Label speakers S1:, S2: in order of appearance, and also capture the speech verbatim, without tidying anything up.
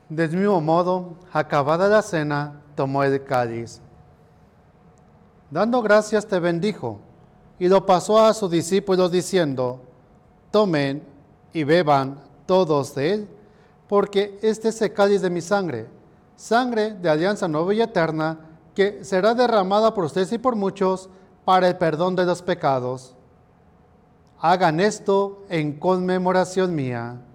S1: Del mismo modo, acabada la cena, tomó el cáliz. Dando gracias te bendijo, y lo pasó a sus discípulos diciendo, tomen y beban todos de él, porque este es el cáliz de mi sangre, sangre de alianza nueva y eterna, que será derramada por ustedes y por muchos para el perdón de los pecados. Hagan esto en conmemoración mía.